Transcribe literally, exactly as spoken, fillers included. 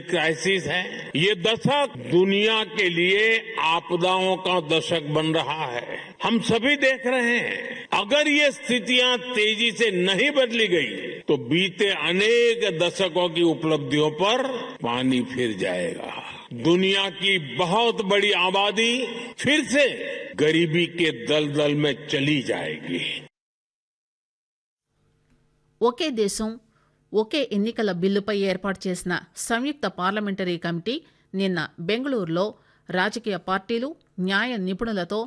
Crisis है। ये दशक दुनिया के लिए आपदाओं का दशक बन रहा है। हम सभी देख रहे हैं, अगर ये स्थितियां तेजी से नहीं बदली गई तो बीते अनेक दशकों की उपलब्धियों पर पानी फिर जाएगा। दुनिया की बहुत बड़ी आबादी फिर से गरीबी के दलदल में चली जाएगी। ఒకే దేశం ఒకే ఎన్నికల బిల్లుపై ఏర్పాటు చేసిన సంయుక్త పార్లమెంటరీ కమిటీ నిన్న బెంగళూరులో రాజకీయ పార్టీలు న్యాయ నిపుణులతో